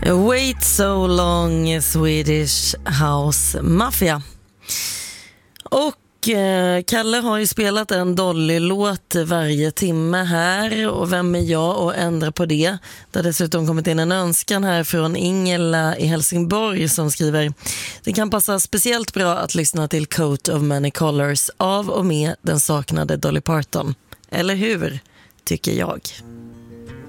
Wait so long, Swedish House Mafia. Och Kalle har ju spelat en Dolly-låt varje timme här, och vem är jag att ändra på det? Det har dessutom kommit in en önskan här från Ingela i Helsingborg som skriver: det kan passa speciellt bra att lyssna till Coat of Many Colors av och med den saknade Dolly Parton. Eller hur, tycker jag.